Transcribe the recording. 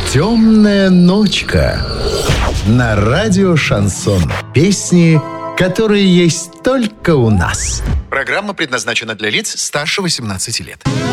«Темная ночка» на радио «Шансон». Песни, которые есть только у нас. Программа предназначена для лиц старше 18 лет.